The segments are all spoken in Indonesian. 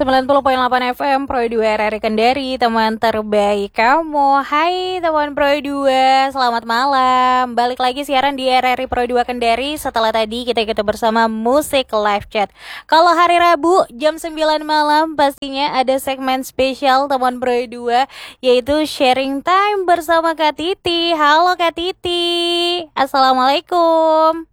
90,8 FM Pro 2 RRI Kendari, teman terbaik kamu. Hai teman Pro 2, selamat malam. Balik lagi siaran di RRI Pro 2 Kendari. Setelah tadi kita bersama musik live chat. Kalau hari Rabu jam 9 malam pastinya ada segmen spesial teman Pro 2, yaitu sharing time bersama Kak Titi. Halo Kak Titi, Assalamualaikum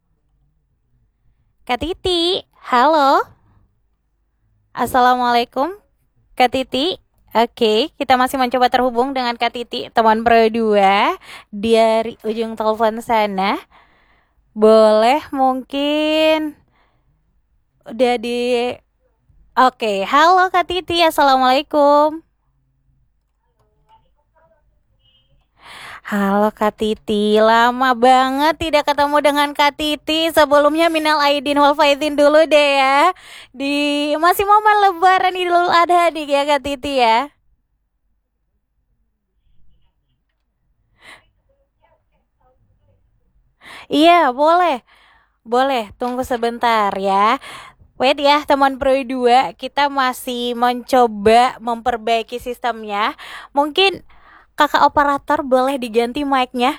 Kak Titi. Halo, Assalamualaikum Kak Titi. Oke, kita masih mencoba terhubung dengan Kak Titi, teman Pro 2 dari ujung telepon sana. Boleh mungkin udah di... Oke, halo Kak Titi, Assalamualaikum. Halo Kak Titi, lama banget tidak ketemu dengan Kak Titi. Sebelumnya minal aidin wal faizin dulu deh ya. Masih momen lebaran Idul Adha nih ya Kak Titi ya. Iya, boleh. Boleh, tunggu sebentar ya. Wait ya, teman Pro 2, kita masih mencoba memperbaiki sistemnya. Mungkin kakak operator boleh diganti mic-nya.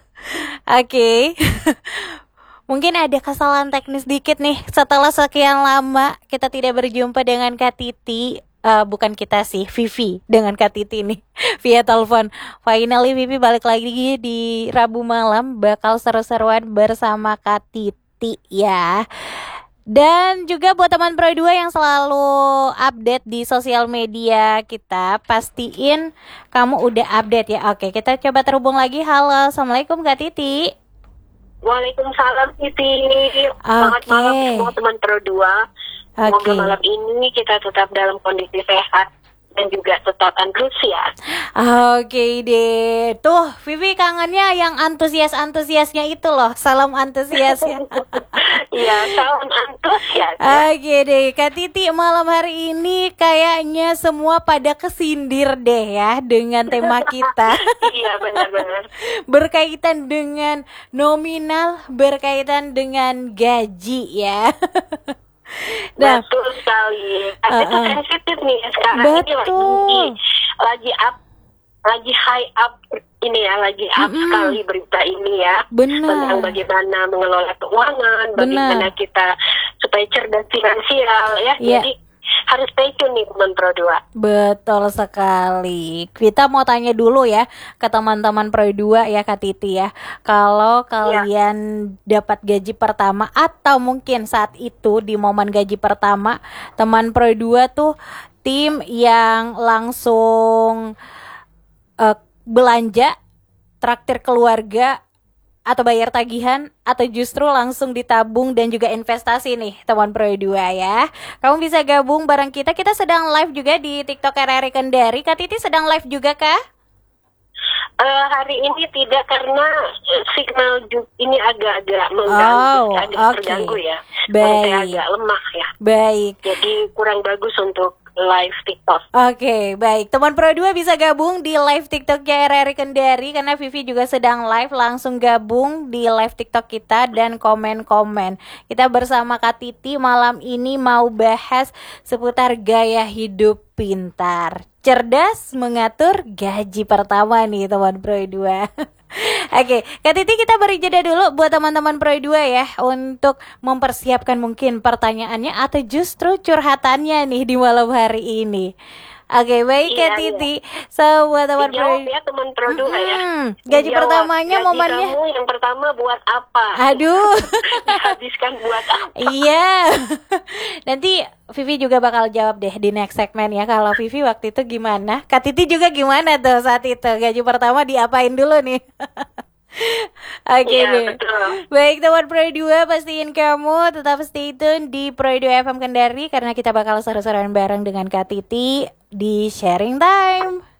Oke. Mungkin ada kesalahan teknis dikit nih. Setelah sekian lama kita tidak berjumpa dengan Kak Titi. Bukan kita sih, Vivi dengan Kak Titi nih via telepon. Finally Vivi balik lagi di Rabu malam, bakal seru-seruan bersama Kak Titi ya. Dan juga buat teman Pro 2 yang selalu update di sosial media kita, pastiin kamu udah update ya. Oke, kita coba terhubung lagi. Halo, Assalamualaikum Kak Titi. Waalaikumsalam Titi. Selamat Oke. malam semua teman Pro 2. Semoga malam ini kita tetap dalam kondisi sehat dan juga tetap antusias. Oke deh. Tuh, Vivi kangennya yang antusiasnya itu loh. Salam antusias ya. Iya, salam antusias. Oke deh, Kak Titi, malam hari ini kayaknya semua pada kesindir deh ya dengan tema kita. Iya, benar-benar. Berkaitan dengan nominal, berkaitan dengan gaji ya. Nah, Betul sekali. Itu sensitif nih sekarang betul. ini lagi up, lagi high up ini ya, lagi up sekali berita ini ya. Benar. Tentang bagaimana mengelola keuangan, bagaimana kita supaya cerdas finansial ya. Iya. Jadi harus stay tune nih teman Pro 2. Betul sekali. Kita mau tanya dulu ya ke teman-teman Pro 2 ya Kak Titi ya. Kalau kalian dapat gaji pertama atau mungkin saat itu di momen gaji pertama, teman Pro 2 tuh tim yang langsung belanja, traktir keluarga, atau bayar tagihan, atau justru langsung ditabung dan juga investasi nih teman Pro 2 ya. Kamu bisa gabung bareng kita. Kita sedang live juga di TikTok RRI Kendari. Kak Titi sedang live juga kah? Hari ini tidak karena signal ini agak-agak mengganggu, agak terganggu ya. Baik. Agak lemah ya. Baik. Jadi kurang bagus untuk live TikTok. Oke, baik. Teman Pro 2 bisa gabung di live TikTok RRI Kendari karena Vivi juga sedang live. Langsung gabung di live TikTok kita dan komen-komen. Kita bersama Kak Titi malam ini mau bahas seputar gaya hidup pintar. Cerdas mengatur gaji pertama nih teman Pro 2. Oke, Kak Titi, kita beri jeda dulu buat teman-teman Pro 2 ya untuk mempersiapkan mungkin pertanyaannya atau justru curhatannya nih di malam hari ini. Oke, baik Kak Titi. So, buat teman Pro 2 ya, teman Pro 2 ya. Gaji pertamanya gaji momennya. Kamu yang pertama buat apa? Aduh. Dihabiskan buat apa? Iya. Nanti Vivi juga bakal jawab deh di next segmen ya. Kalau Vivi waktu itu gimana? Kak Titi juga gimana tuh saat itu? Gaji pertama diapain dulu nih? Oke deh. Betul. Baik teman Pro 2, pastiin kamu tetap stay tune di Pro 2 FM Kendari karena kita bakal seru-seruan bareng dengan Kak Titi di Sharing Time.